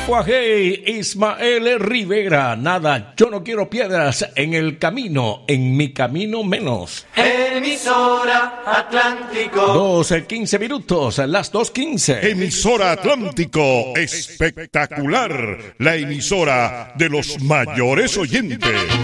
Guajey, Ismael Rivera, nada, yo no quiero piedras en el camino, en mi camino menos. Emisora Atlántico. 12:15 minutos, las 2:15. Emisora Atlántico, espectacular, la emisora de los mayores oyentes.